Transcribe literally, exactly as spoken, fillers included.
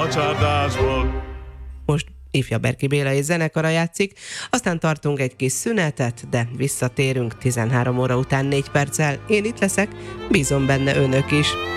a csárdásból. Most Ifja Berki Béla és zenekara játszik, aztán tartunk egy kis szünetet, de visszatérünk tizenhárom óra után négy perccel. Én itt leszek, bízom benne önök is.